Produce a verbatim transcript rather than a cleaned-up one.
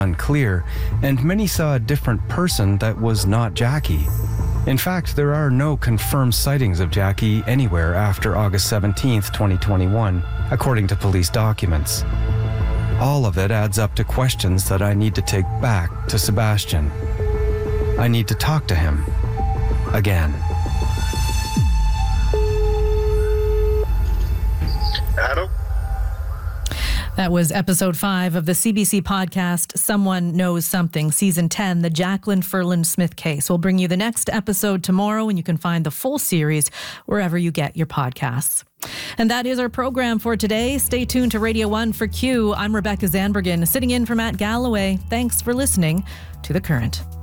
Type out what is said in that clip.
unclear, and many saw a different person that was not Jackie. In fact, there are no confirmed sightings of Jackie anywhere after August seventeenth, twenty twenty-one, according to police documents. All of it adds up to questions that I need to take back to Sebastian. I need to talk to him again. Adam? That was episode five of the C B C podcast, Someone Knows Something, season ten, the Jacqueline Ferland Smith case. We'll bring you the next episode tomorrow, and you can find the full series wherever you get your podcasts. And that is our program for today. Stay tuned to Radio one for Q. I'm Rebecca Zandbergen, sitting in for Matt Galloway. Thanks for listening to The Current.